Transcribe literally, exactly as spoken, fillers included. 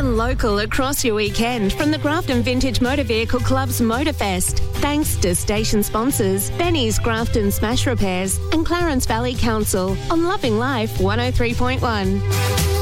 Fun local across your weekend from the Grafton Vintage Motor Vehicle Club's Motorfest. Thanks to station sponsors Benny's Grafton Smash Repairs and Clarence Valley Council on Loving Life one oh three point one.